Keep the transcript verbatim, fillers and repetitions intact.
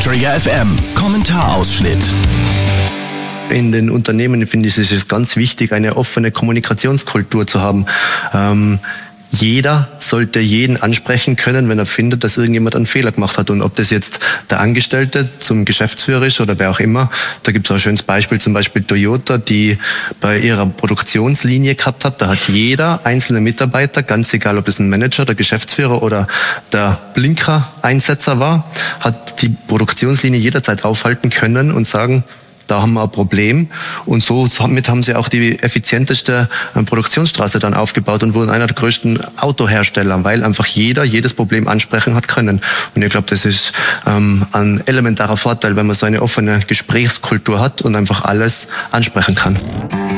Trigger F M Kommentarausschnitt. In den Unternehmen finde ich, es ist ganz wichtig, eine offene Kommunikationskultur zu haben. Ähm, Jeder sollte jeden ansprechen können, wenn er findet, dass irgendjemand einen Fehler gemacht hat. Und ob das jetzt der Angestellte zum Geschäftsführer ist oder wer auch immer. Da gibt es auch ein schönes Beispiel, zum Beispiel Toyota, die bei ihrer Produktionslinie gehabt hat. Da hat jeder einzelne Mitarbeiter, ganz egal ob es ein Manager, der Geschäftsführer oder der Blinker-Einsetzer war, hat die Produktionslinie jederzeit aufhalten können und sagen, da haben wir ein Problem. Und so somit haben sie auch die effizienteste Produktionsstraße dann aufgebaut und wurden einer der größten Autohersteller, weil einfach jeder jedes Problem ansprechen hat können. Und ich glaube, das ist ähm, ein elementarer Vorteil, wenn man so eine offene Gesprächskultur hat und einfach alles ansprechen kann.